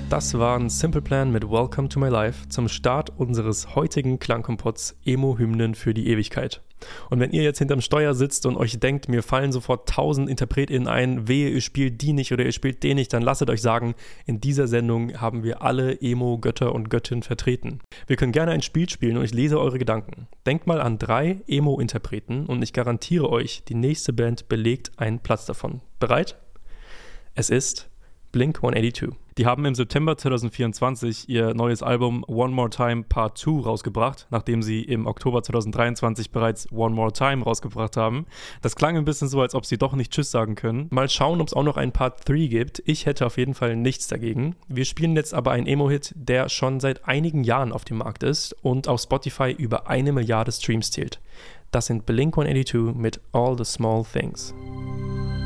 Das waren Simple Plan mit Welcome to My Life zum Start unseres heutigen Klangkompotts Emo-Hymnen für die Ewigkeit. Und wenn ihr jetzt hinterm Steuer sitzt und euch denkt, mir fallen sofort 1000 InterpretInnen ein, wehe, ihr spielt die nicht oder ihr spielt den nicht, dann lasst euch sagen, in dieser Sendung haben wir alle Emo-Götter und Göttinnen vertreten. Wir können gerne ein Spiel spielen und ich lese eure Gedanken. Denkt mal an 3 Emo-Interpreten und ich garantiere euch, die nächste Band belegt einen Platz davon. Bereit? Es ist Blink-182. Die haben im September 2024 ihr neues Album One More Time Part 2 rausgebracht, nachdem sie im Oktober 2023 bereits One More Time rausgebracht haben. Das klang ein bisschen so, als ob sie doch nicht Tschüss sagen können. Mal schauen, ob es auch noch einen Part 3 gibt. Ich hätte auf jeden Fall nichts dagegen. Wir spielen jetzt aber einen Emo-Hit, der schon seit einigen Jahren auf dem Markt ist und auf Spotify über 1 Milliarde Streams zählt. Das sind Blink-182 mit All the Small Things.